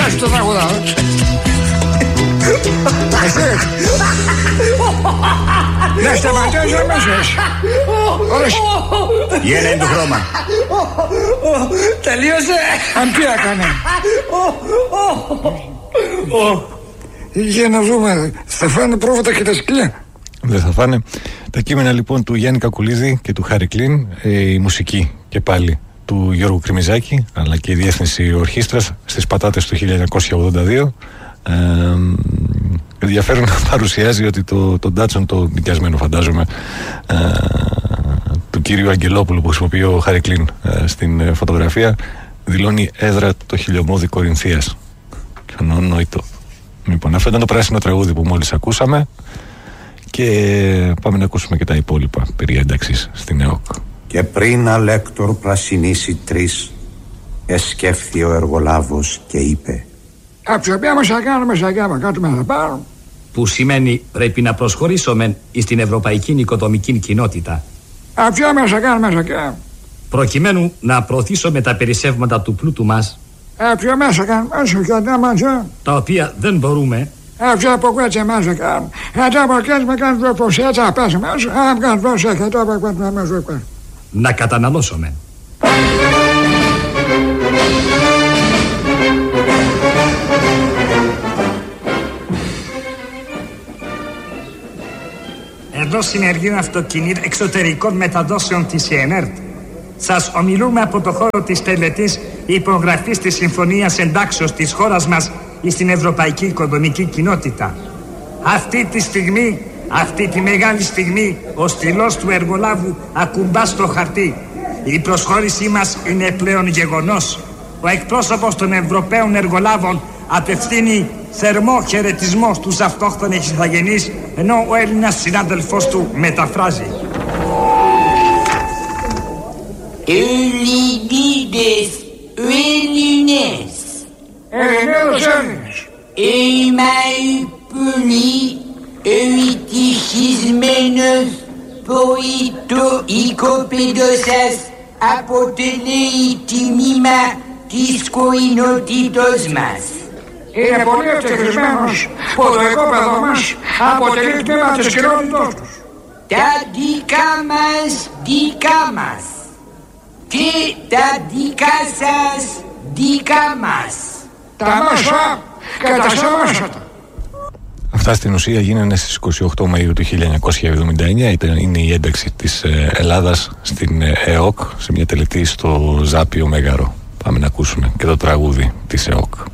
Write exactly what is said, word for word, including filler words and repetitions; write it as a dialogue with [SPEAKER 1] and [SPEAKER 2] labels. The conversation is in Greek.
[SPEAKER 1] Εσύ το τραγουδάω. Εσύ. Να σταματήσω αμέσως. Ορίστε.
[SPEAKER 2] Γένε είναι το χρώμα.
[SPEAKER 1] Τελείωσε. Αν τι έκανε. Για να δούμε. Θα φάνε πρόβατα και τα σκυλιά.
[SPEAKER 3] Δεν θα φάνε. Τα κείμενα λοιπόν του Γιάννη Κακουλίδη και του Χάρη Κλίν, η μουσική και πάλι του Γιώργου Κρυμιζάκη, αλλά και η διεύθυνση ορχήστρας στις Πατάτες του χίλια εννιακόσια ογδόντα δύο. Ε, ενδιαφέρον να παρουσιάζει ότι το, το Datsun, το νοικιασμένο φαντάζομαι, ε, του κύριου Αγγελόπουλου που χρησιμοποιεί ο Χάρη Κλίν ε, στην ε, φωτογραφία, δηλώνει έδρα το χιλιομόδι Κορινθίας. Κανονόητο. Λοιπόν, αυτό ήταν το πράσινο τραγούδι που μόλις ακούσαμε και πάμε να ακούσουμε και τα υπόλοιπα περί ένταξης στην ΕΟΚ.
[SPEAKER 4] Και πριν αλέκτορ πρασινίσει τρεις, εσκέφθη ο εργολάβος και είπε:
[SPEAKER 1] Από την οποία μας θα κάνουμε, θα κάνουμε, κάτουμε να πάρουμε.
[SPEAKER 5] Που σημαίνει πρέπει να προσχωρήσουμε στην ευρωπαϊκή νοικοδομική κοινότητα.
[SPEAKER 1] Από την οποία θα κάνουμε, θα κάνουμε.
[SPEAKER 5] Προκειμένου να προωθήσουμε τα περισσεύματα του πλούτου μας,
[SPEAKER 1] από την οποία θα κάνουμε, όσο και τα μάτια,
[SPEAKER 5] τα οποία δεν μπορούμε,
[SPEAKER 1] από την οποία θα μας θα κάνουμε. Έτσι από εκεί με κάνουμε το πως έτσι, θα πέσουμε όσο, αν κάνουμε πως έτσι, θα κάνουμε μας θα κάνουμε.
[SPEAKER 5] Να καταναλώσουμε.
[SPEAKER 6] Εδώ Συνεργείο Αυτοκινήτων Εξωτερικών Μεταδόσεων της ΕΝΕΡΤ. Σας ομιλούμε από το χώρο της τελετής υπογραφής της Συμφωνίας Εντάξεως της χώρας μας στην Ευρωπαϊκή Οικονομική Κοινότητα. Αυτή τη στιγμή, αυτή τη μεγάλη στιγμή, ο στυλός του εργολάβου ακουμπά στο χαρτί. Η προσχώρησή μας είναι πλέον γεγονός. Ο εκπρόσωπος των Ευρωπαίων εργολάβων απευθύνει θερμό χαιρετισμό στους αυτόχθονες ηθαγενείς, ενώ ο Έλληνας συνάδελφός του μεταφράζει.
[SPEAKER 7] Ελληνίδες, Ελληνές,
[SPEAKER 1] Ελληνίδες, Έλληνες,
[SPEAKER 7] εμαϊπονοί, ευτυχισμένος ποητοοικοπαίδος σας αποτελεί τιμήμα της κοινότητος μας.
[SPEAKER 1] Είναι πολύ ευτυχισμένος που το οικόπεδο μας αποτελεί τμήμα της κοινότητός τους.
[SPEAKER 7] Τα δικά μας δικά μας και τα δικά σας δικά μας.
[SPEAKER 1] Τα μάσα και τα σαμάσατα.
[SPEAKER 3] Αυτά στην ουσία γίνανε στις είκοσι οκτώ Μαΐου του χίλια εννιακόσια εβδομήντα εννιά. Ήταν, είναι η ένταξη της Ελλάδας στην ΕΟΚ σε μια τελετή στο Ζάπιο Μέγαρο. Πάμε να ακούσουμε και το τραγούδι της ΕΟΚ.